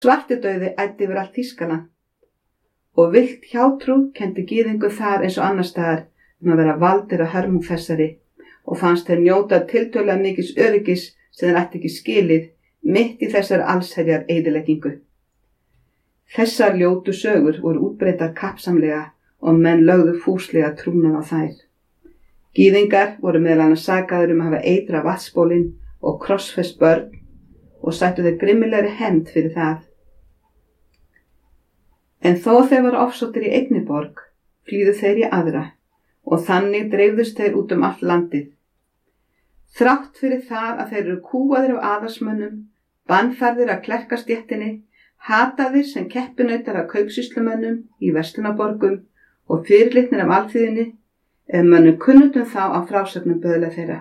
Svartidauði æddi yfir allt Þýskaland og villt hjátrú kenndi gyðingu þar eins og annars staðar að vera valdir að hörmung þessari og fannst þeir njóta tiltölulega mikils öryggis sem þeir ætti ekki skilið mitt í þessari allsherjar eyðileggingu. Þessar ljótu sögur voru útbreiddar kappsamlega og menn lögðu fúslega trúnað á þær. Gyðingar voru meðal annars sakaðir að hafa eitrað vatnsbólin og krossfest börn og sættu þeir grimmilegri hefnd fyrir það. En þó þeir voru ofsóttir í einni borg, flýðu þeir í aðra og þannig dreifðust þeir út allt landið. Þrátt fyrir það að þeir eru kúaðir af aðalsmönnum, bannfærðir af klerkastéttinni, hataðir sem keppinautar af kaupsýslumönnum í verslunarborgum og fyrirlitnir af alþýðinni, ef mönnum kunnutum þá á frásögnum böðla þeirra.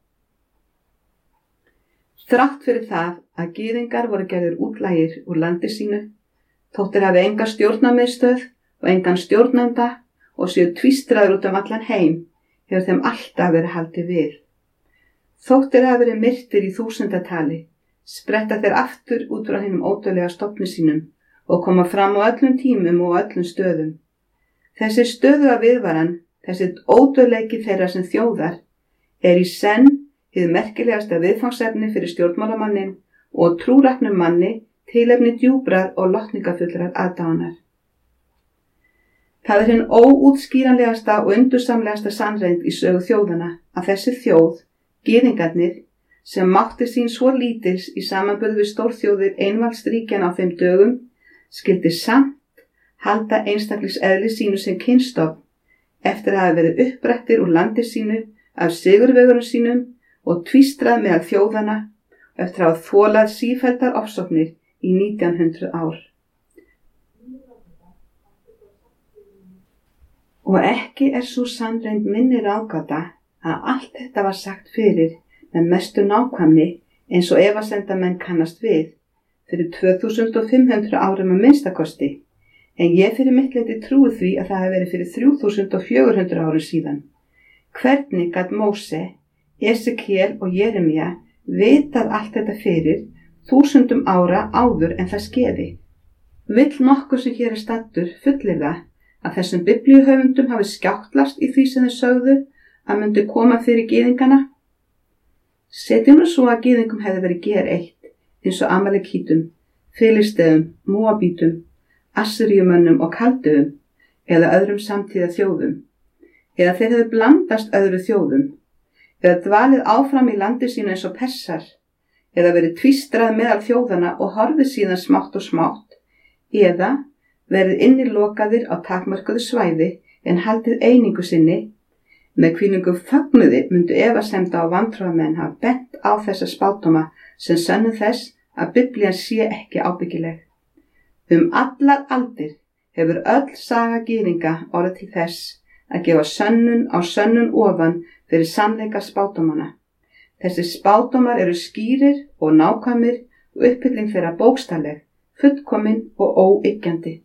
Þrátt fyrir það að gyðingar voru gerðir útlægir úr landi sínu, þóttir hafi enga stjórnarmiðstöð og engan stjórnanda og séu tvístraður út allan heim, hefur þeim alltaf verið haldið við. Þóttir hafi verið myrtir í þúsundatali, spretta þeir aftur út frá hinum ódauðlega stofni sínum og koma fram á öllum tímum og öllum stöðum. Þessi stöðuga viðvaran, þessi ódauðleiki þeirra sem þjóðar, í senn hið merkilegasta viðfangsefni fyrir stjórnmálamannin og trúraknum manni tilefni djúprar og lotningafullrar aðdáunar. Það hinn óútskýranlegasta og undursamlegasta sannreynd í sögu þjóðana að þessi þjóð, gyðingarnir, sem mátti sín svo lítils í samanburði við stórþjóðir einvaldsríkjanna á þeim dögum, skyldi samt halda einstakliseðli sínu sem kynstofn eftir að hafa verið upprættir úr landi sínu af sigurvegurum sínum og tvístrað meðal þjóðana eftir að hafa þolað sífelldar ofsóknir í 1900 ár. Og ekki sú sannreynd minni ráðgáta að allt þetta var sagt fyrir með mestu nákvæmni eins og efasemdamenn kannast við fyrir 2500 árum að minnstakosti, en ég fyrir mitt leyti trúi því að það hafi verið fyrir 3400 árum síðan. Hvernig gat Móse, Esekiel og Jeremía vitað allt þetta fyrir 1000 ára áður en það skeði? Vill nokkur sem hér stattur fullyrða að þessum biblíuhöfundum hafi skjáttlast í því sem þeir sögðu að myndi koma fyrir gyðingana? Setjum nú svo að gyðingum hefði verið gereitt eins og Amalekítum, Filisteum, Móabítum, Assyríumönnum og Kaldöum eða öðrum samtíða þjóðum, eða þeir hefðu blandast öðru þjóðum, eða dvalið áfram í landi sínu eins og Persar, eða verið tvístrað meðal þjóðana og horfið síðan smátt og smátt, eða verið innilokaðir á takmörkuðu svæði en haldið einingu sinni, með hvílíkum fögnuði myndu efasemda og vantrúarmenn hafa bent á þessa spádóma sem sönnu þess að Biblían sé ekki ábyggileg. Allar aldir hefur öll saga gyðinga orðið til þess að gefa sönnun á sönnun ofan fyrir sannleika spádómanna. Þessi spádómar eru skýrir og nákvæmir og uppfylling þeirra bókstafleg, fullkomin og óyggjandi.